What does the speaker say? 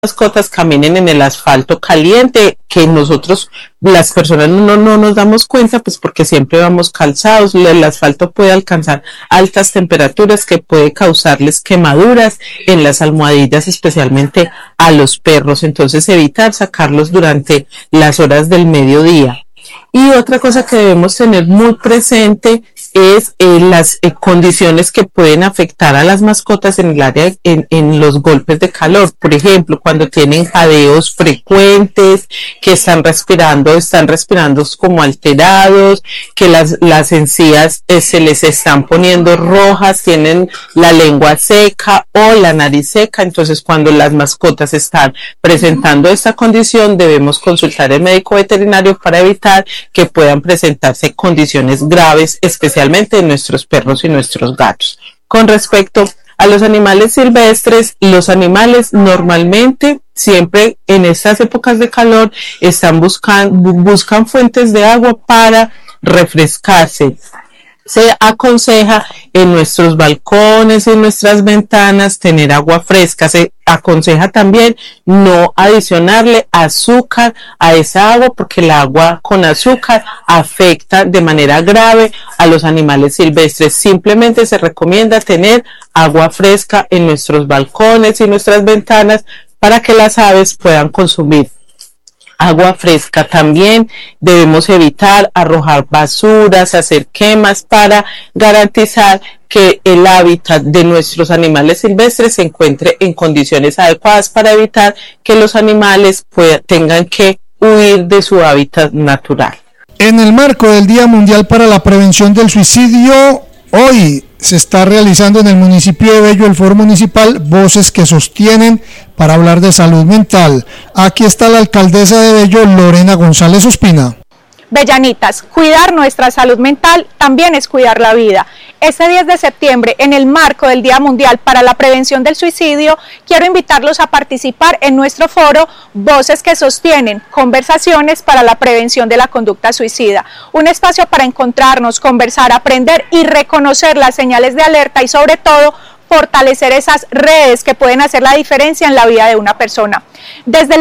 mascotas caminen en el asfalto caliente, que nosotros, las personas, no nos damos cuenta, pues porque siempre vamos calzados. El asfalto puede alcanzar altas temperaturas que puede causarles quemaduras en las almohadillas, especialmente a los perros. Entonces, evitar sacarlos durante las horas del mediodía. Y otra cosa que debemos tener muy presente es las condiciones que pueden afectar a las mascotas en el área, en los golpes de calor. Por ejemplo, cuando tienen jadeos frecuentes, que están respirando como alterados, que las encías se les están poniendo rojas, tienen la lengua seca o la nariz seca. Entonces, cuando las mascotas están presentando esta condición, debemos consultar al médico veterinario para evitar que puedan presentarse condiciones graves, especialmente en nuestros perros y nuestros gatos. Con respecto a los animales silvestres, los animales normalmente siempre en estas épocas de calor buscan fuentes de agua para refrescarse. Se aconseja en nuestros balcones, en nuestras ventanas, tener agua fresca. Se aconseja también no adicionarle azúcar a esa agua, porque el agua con azúcar afecta de manera grave a los animales silvestres. Simplemente se recomienda tener agua fresca en nuestros balcones y nuestras ventanas para que las aves puedan consumir agua fresca. También debemos evitar arrojar basuras, hacer quemas para garantizar que el hábitat de nuestros animales silvestres se encuentre en condiciones adecuadas para evitar que los animales tengan que huir de su hábitat natural. En el marco del Día Mundial para la Prevención del Suicidio, hoy se está realizando en el municipio de Bello el foro municipal Voces que Sostienen para hablar de salud mental. Aquí está la alcaldesa de Bello, Lorena González Ospina. Bellanitas, cuidar nuestra salud mental también es cuidar la vida. Este 10 de septiembre, en el marco del Día Mundial para la Prevención del Suicidio, quiero invitarlos a participar en nuestro foro Voces que Sostienen, conversaciones para la prevención de la conducta suicida. Un espacio para encontrarnos, conversar, aprender y reconocer las señales de alerta y sobre todo fortalecer esas redes que pueden hacer la diferencia en la vida de una persona. Desde